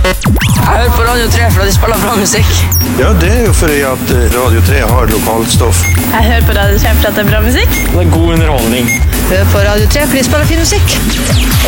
Jeg hører på Radio 3 for de spiller bra musikk. Ja, det er jo fordi at Radio 3 har lokalstoff. Jeg hører på Radio 3 for at det er bra musikk. Det er god underholdning. Hør på Radio 3 for de spiller fin musikk.